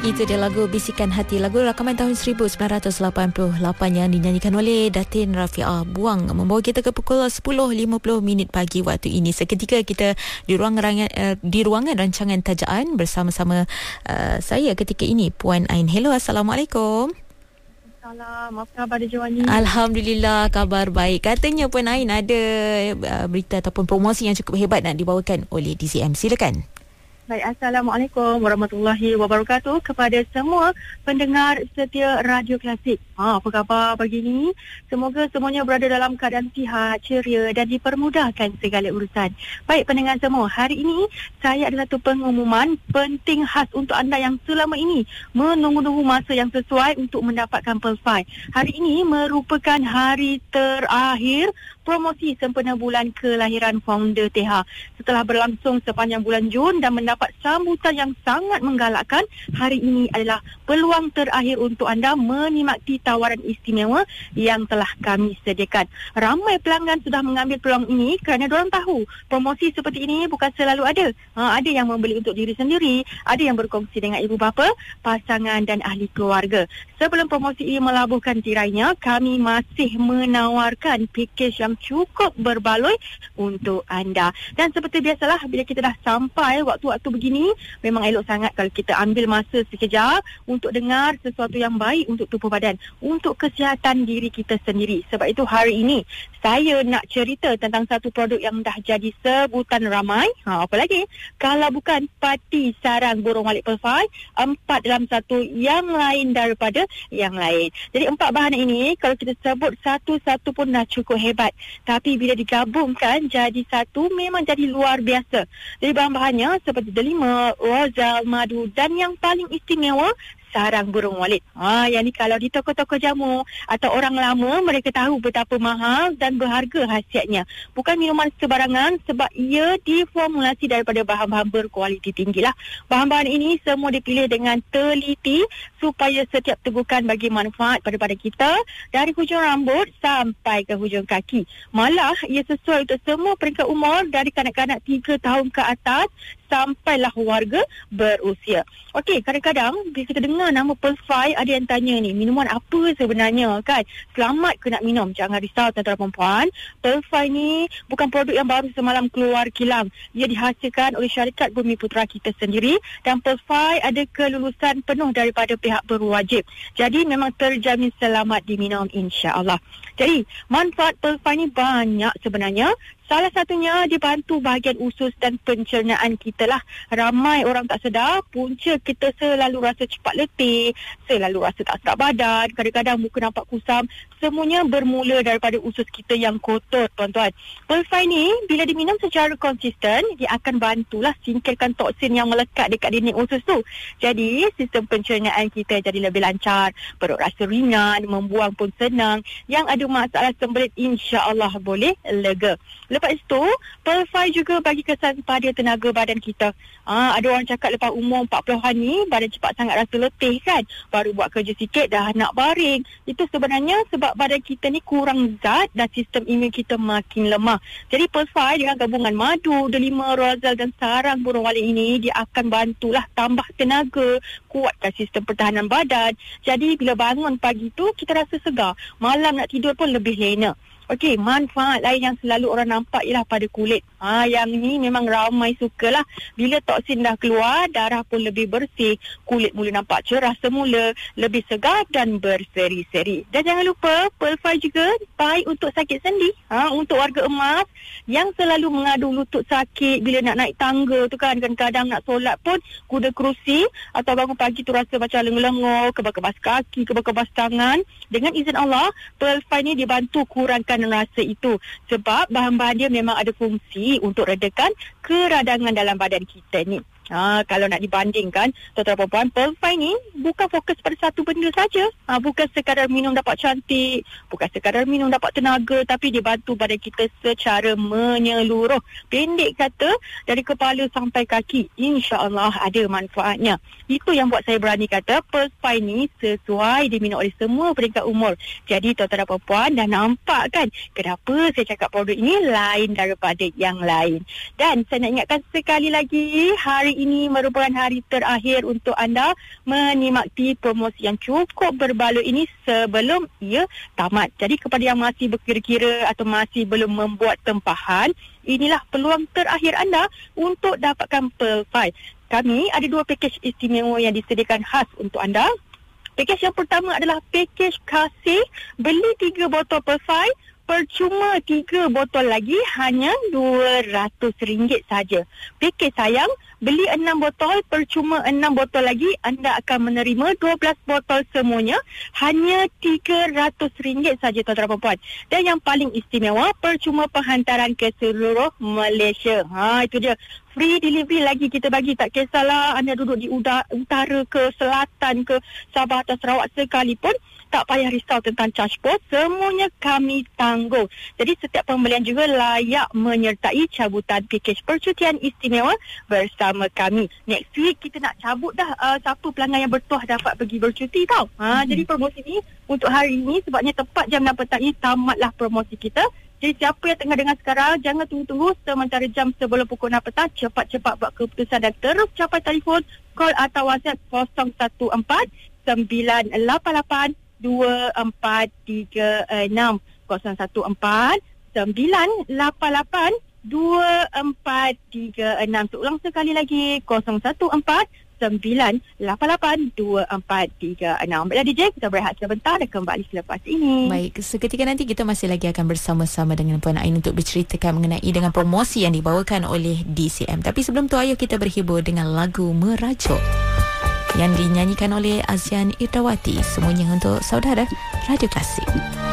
Itu dia lagu Bisikan Hati, lagu rakaman tahun 1988 yang dinyanyikan oleh Datin Rafi'ah Buang, membawa kita ke pukul 10.50 pagi waktu ini. Seketika kita di ruangan rancangan tajaan bersama-sama saya ketika ini, Puan Ain. Hello, Assalamualaikum. Apa khabar Jawani? Alhamdulillah, kabar baik. Katanya Puan Ain ada berita ataupun promosi yang cukup hebat nak dibawakan oleh DCM. Silakan. Baik, Assalamualaikum warahmatullahi wabarakatuh kepada semua pendengar setia Radio Klasik. Apa khabar pagi ini? Semoga semuanya berada dalam keadaan sihat, ceria dan dipermudahkan segala urusan. Baik pendengar semua, hari ini saya ada satu pengumuman penting khas untuk anda yang selama ini menunggu-nunggu masa yang sesuai untuk mendapatkan Pearl 5. Hari ini merupakan hari terakhir promosi sempena bulan kelahiran founder TH. Setelah berlangsung sepanjang bulan Jun dan mendapat sambutan yang sangat menggalakkan, hari ini adalah peluang terakhir untuk anda menikmati tawaran istimewa yang telah kami sediakan. Ramai pelanggan sudah mengambil peluang ini kerana diorang tahu promosi seperti ini bukan selalu ada. Ada yang membeli untuk diri sendiri, ada yang berkongsi dengan ibu bapa, pasangan dan ahli keluarga. Sebelum promosi ini melabuhkan tirainya, kami masih menawarkan pakej yang cukup berbaloi untuk anda. Dan seperti biasalah, bila kita dah sampai waktu-waktu begini, memang elok sangat kalau kita ambil masa sekejap untuk dengar sesuatu yang baik untuk tubuh badan, untuk kesihatan diri kita sendiri. Sebab itu hari ini saya nak cerita tentang satu produk yang dah jadi sebutan ramai. Apa lagi? Kalau bukan Pati Sarang Burung Walit Pearl 5, 4 dalam 1 yang lain daripada yang lain. Jadi 4 bahan ini kalau kita sebut satu-satu pun dah cukup hebat. Tapi bila digabungkan jadi satu, memang jadi luar biasa. Jadi bahan-bahannya seperti delima, rozal, madu dan yang paling istimewa, sarang burung walit. Yang ni kalau di toko-toko jamu atau orang lama, mereka tahu betapa mahal dan berharga khasiatnya. Bukan minuman sebarangan sebab ia diformulasi daripada bahan-bahan berkualiti tinggi lah. Bahan-bahan ini semua dipilih dengan teliti supaya setiap tegukan bagi manfaat pada kita, dari hujung rambut sampai ke hujung kaki. Malah ia sesuai untuk semua peringkat umur, dari kanak-kanak 3 tahun ke atas sampailah warga berusia. Okey, kadang-kadang bila kita dengar nama Pearl 5, ada yang tanya ni, minuman apa sebenarnya kan? Selamat ke nak minum? Jangan risau tuan-tuan dan puan. Pearl 5 ni bukan produk yang baru semalam keluar kilang. Ia dihasilkan oleh syarikat Bumi Putera kita sendiri, dan Pearl 5 ada kelulusan penuh daripada pihak berwajib. Jadi memang terjamin selamat diminum insya-Allah. Jadi manfaat Pearl 5 ni banyak sebenarnya. Salah satunya dibantu bahagian usus dan pencernaan kita lah. Ramai orang tak sedar, punca kita selalu rasa cepat letih, selalu rasa tak sedap badan, kadang-kadang muka nampak kusam. Semuanya bermula daripada usus kita yang kotor, tuan-tuan. Pearl 5 ni bila diminum secara konsisten, dia akan bantulah singkirkan toksin yang melekat dekat dinding usus tu. Jadi sistem pencernaan kita jadi lebih lancar, perut rasa ringan, membuang pun senang. Yang ada masalah sembelit insya-Allah boleh lega. Lepas itu, Pearl 5 juga bagi kesan pada tenaga badan kita. Ada orang cakap lepas umur 40-an ni, badan cepat sangat rasa letih kan. Baru buat kerja sikit dah nak baring. Itu sebenarnya sebab badan kita ni kurang zat dan sistem imun kita makin lemah. Jadi Pearl 5 dengan gabungan madu, delima, rozal dan sarang burung walit ini, dia akan bantulah tambah tenaga, kuatkan sistem pertahanan badan. Jadi bila bangun pagi tu, kita rasa segar. Malam nak tidur pun lebih lena. Okey, manfaat lain yang selalu orang nampak ialah pada kulit. Yang ni memang ramai sukalah. Bila toksin dah keluar, darah pun lebih bersih, kulit mula nampak cerah semula, lebih segar dan berseri-seri. Dan jangan lupa, Pearl 5 juga baik untuk sakit sendi. Untuk warga emas yang selalu mengadu lutut sakit bila nak naik tangga tu kan, kadang-kadang nak solat pun kuda kerusi atau bangun pagi tu rasa macam lengur-lengur, kebas-kebas kaki, kebas-kebas tangan. Dengan izin Allah, Pearl 5 ni dibantu kurangkan rasa itu, sebab bahan-bahan dia memang ada fungsi untuk redakan keradangan dalam badan kita ni. Kalau nak dibandingkan, tuan-tuan dan puan, Pearl 5 ni bukan fokus pada satu benda saja. Bukan sekadar minum dapat cantik, bukan sekadar minum dapat tenaga, tapi dia bantu badan kita secara menyeluruh. Pendek kata, dari kepala sampai kaki, insya-Allah ada manfaatnya. Itu yang buat saya berani kata Pearl 5 ni sesuai diminum oleh semua peringkat umur. Jadi tuan-tuan dan puan dah nampak kan kenapa saya cakap produk ini lain daripada yang lain. Dan saya nak ingatkan sekali lagi, hari ini merupakan hari terakhir untuk anda menikmati promosi yang cukup berbaloi ini sebelum ia tamat. Jadi kepada yang masih berkira-kira atau masih belum membuat tempahan, inilah peluang terakhir anda untuk dapatkan Pearl 5. Kami ada 2 pakej istimewa yang disediakan khas untuk anda. Pakej yang pertama adalah pakej kasih, beli 3 botol Pearl 5, percuma 3 botol lagi, hanya RM200 saja. Pakej sayang, beli 6 botol, percuma 6 botol lagi, anda akan menerima 12 botol semuanya, hanya RM300 saja, tuan-tuan dan puan. Dan yang paling istimewa, percuma penghantaran ke seluruh Malaysia. Itu dia. Free delivery lagi kita bagi. Tak kisahlah anda duduk di utara ke selatan ke Sabah atau Sarawak sekalipun, tak payah risau tentang charge post. Semuanya kami tanggung. Jadi setiap pembelian juga layak menyertai cabutan pakej percutian istimewa bersama kami. Next week kita nak cabut dah siapa pelanggan yang bertuah dapat pergi bercuti tau. Jadi promosi ni untuk hari ini sebabnya tepat jam 6 petang ini tamatlah promosi kita. Jadi siapa yang tengah dengar sekarang, jangan tunggu-tunggu, sementara jam sebelum pukul 6 petang, cepat-cepat buat keputusan dan terus capai telefon, call atau WhatsApp 014 988 2436 014 988 2436. Seulang sekali lagi, 014 988-2436. Baiklah DJ, kita berehat sebentar dan kembali selepas ini. Baik, seketika nanti kita masih lagi akan bersama-sama dengan Puan Ain untuk berceritakan mengenai dengan promosi yang dibawakan oleh DCM. Tapi sebelum tu, ayo kita berhibur dengan lagu Merajuk yang dinyanyikan oleh Azian Irdawati. Semuanya untuk saudara Radio Klasik.